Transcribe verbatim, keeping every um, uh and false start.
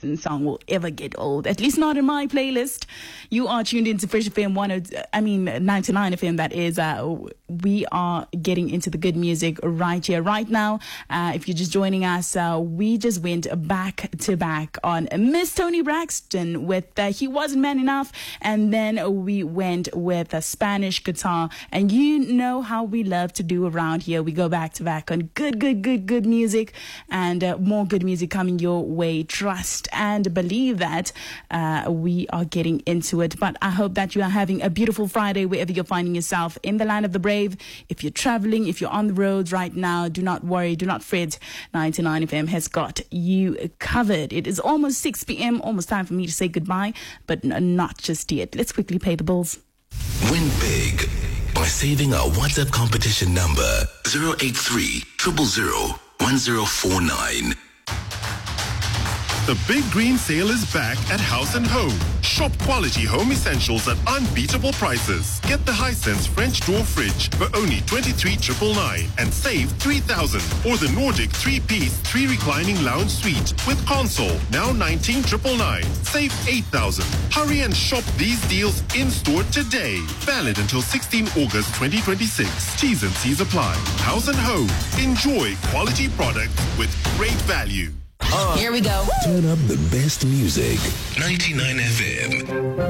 song will ever get old, at least not in my playlist. You are tuned into Fresh F M one, I mean ninety-nine F M. That is, uh, we are getting into the good music right here, right now. Uh, if you're just joining us, uh, we just went back to back on Miss Toni Braxton with uh, He Wasn't Man Enough, and then we went with a Spanish guitar. And you know how we love to do around here. We go back to back on good, good, good, good music, and uh, more good music coming your way. Trust and believe that uh, we are getting into it. But I hope that you are having a beautiful Friday wherever you're finding yourself in the land of the brave. If you're traveling, if you're on the roads right now, do not worry, do not fret. ninety-nine F M has got you covered. It is almost six p.m., almost time for me to say goodbye, but n- not just yet. Let's quickly pay the bills. Win big by saving our WhatsApp competition number zero eight three, zero zero zero, one zero four nine. The Big Green Sale is back at House and Home. Shop quality home essentials at unbeatable prices. Get the Hisense French door fridge for only twenty-three thousand nine hundred ninety-nine and save three thousand. Or the Nordic three-piece, three reclining lounge suite with console, now nineteen thousand nine hundred ninety-nine. Save eight thousand. Hurry and shop these deals in-store today. Valid until sixteenth of August twenty twenty-six. T's and C's apply. House and Home. Enjoy quality products with great value. Here we go. Turn up the best music. ninety-nine F M.